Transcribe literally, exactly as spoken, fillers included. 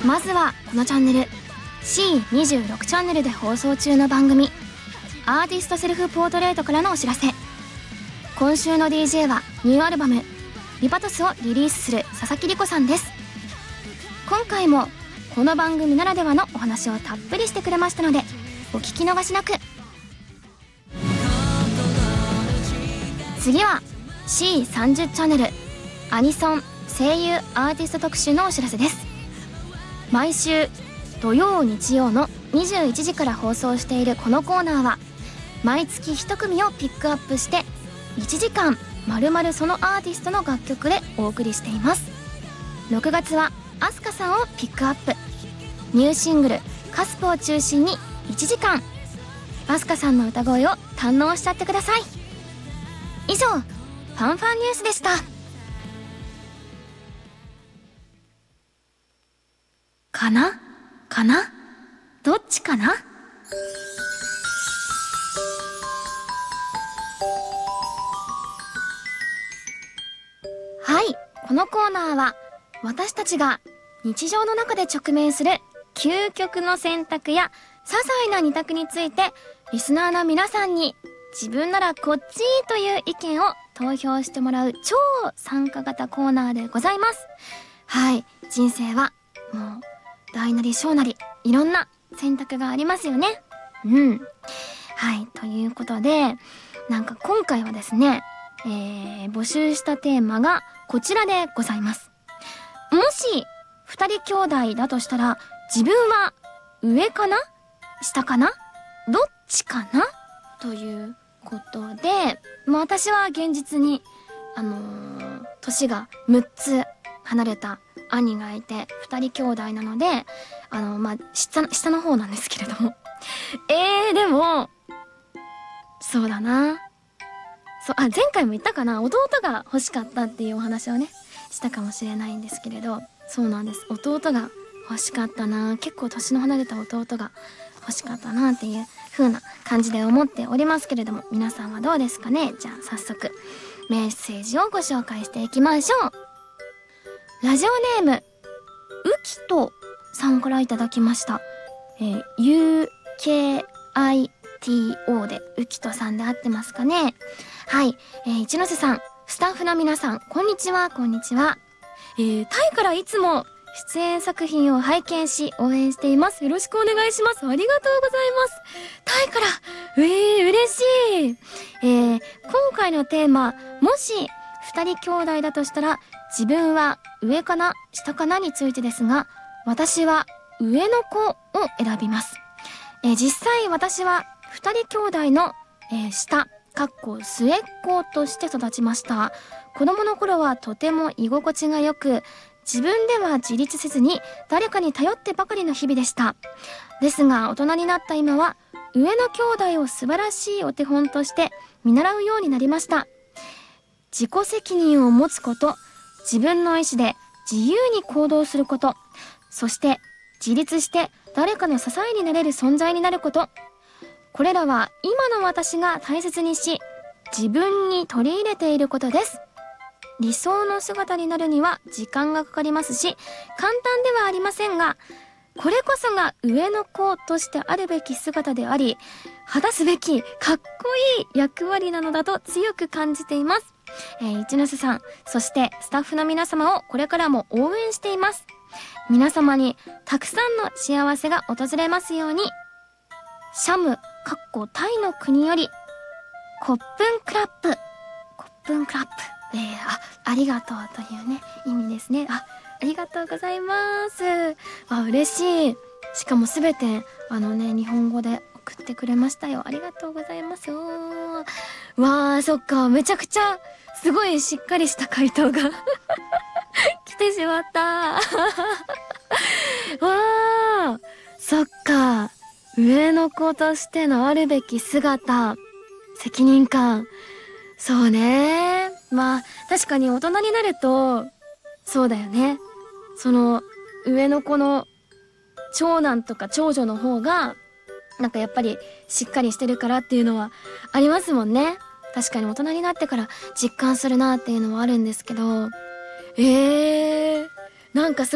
まずはこのチャンネル シーにじゅうろく チャンネルで放送中の番組アーティストセルフポートレートからのお知らせ。今週の ディージェー はニューアルバムリパトスをリリースする佐々木梨子さんです。今回もこの番組ならではのお話をたっぷりしてくれましたのでお聞き逃しなく。次は シーさんじゅう チャンネルアニソン声優アーティスト特集のお知らせです。毎週土曜日曜のにじゅういちじから放送しているこのコーナーは毎月いち組をピックアップしていちじかんまるまるそのアーティストの楽曲でお送りしています。ろくがつはアスカさんをピックアップ。ニューシングルカスプを中心にいちじかんアスカさんの歌声を堪能しちゃってください。以上ファンファンニュースでした。かなかなどっちかな。はい、このコーナーは私たちが日常の中で直面する究極の選択や些細な二択についてリスナーの皆さんに自分ならこっちという意見を投票してもらう超参加型コーナーでございます。はい、人生はもう大なり小なりいろんな選択がありますよね。うんはい、ということでなんか今回はですね、えー、募集したテーマがこちらでございます。もし二人兄弟だとしたら自分は上かな下かなどっちかなということで、まあ、私は現実にあのー、年がむっつ離れた兄がいて二人兄弟なのであのまあ下下の方なんですけれどもえーでもそうだなそうあ前回も言ったかな、弟が欲しかったっていうお話をねしたかもしれないんですけれど、そうなんです、弟が欲しかったな、結構年の離れた弟が欲しかったなっていう風な感じで思っておりますけれども、皆さんはどうですかね。じゃあ早速メッセージをご紹介していきましょう。ラジオネームうきとさんからいただきました。えー、ユーケーアイティーオー でうきとさんで合ってますかね。はい、えー、一ノ瀬さん、スタッフの皆さん、こんにちは。こんにちは。えー、タイからいつも出演作品を拝見し応援しています。よろしくお願いします。ありがとうございます。タイから、えー、嬉しい。えー、今回のテーマ、もし二人兄弟だとしたら自分は上かな下かなについてですが、私は上の子を選びます。えー、実際私は二人兄弟の、えー、下かっこ末っ子として育ちました。子供の頃はとても居心地が良く、自分では自立せずに誰かに頼ってばかりの日々でした。ですが大人になった今は上の兄弟を素晴らしいお手本として見習うようになりました。自己責任を持つこと、自分の意思で自由に行動すること、そして自立して誰かの支えになれる存在になること、これらは今の私が大切にし自分に取り入れていることです。理想の姿になるには時間がかかりますし簡単ではありませんが、これこそが上の子としてあるべき姿であり果たすべきかっこいい役割なのだと強く感じています。えー、一ノ瀬さん、そしてスタッフの皆様をこれからも応援しています。皆様にたくさんの幸せが訪れますように。シャムかっこタイの国よりコップンクラップコップンクラップ、えー、あ、ありがとうというね意味ですね。あ、ありがとうございます。あ、嬉しい。しかもすべてあのね日本語で送ってくれましたよ。ありがとうございます。わー、そっか、めちゃくちゃすごいしっかりした回答が来てしまったわー、そっか、上の子としてのあるべき姿、責任感、そうね。まあ確かに大人になるとそうだよね。その上の子の長男とか長女の方がなんかやっぱりしっかりしてるからっていうのはありますもんね。確かに大人になってから実感するなっていうのはあるんですけど、えー、なんかす